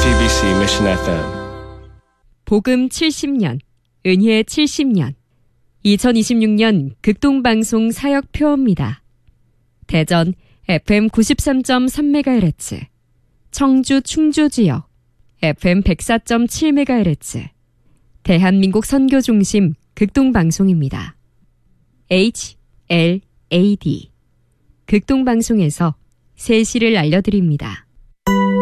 JTBC Mission FM. 복음 70년, 은혜 70년. 2026년 극동방송 사역표입니다. 대전 FM 93.3MHz, 청주 충주 지역 FM 104.7MHz, 대한민국 선교중심 극동방송입니다. HLAD 극동방송에서 세시를 알려드립니다.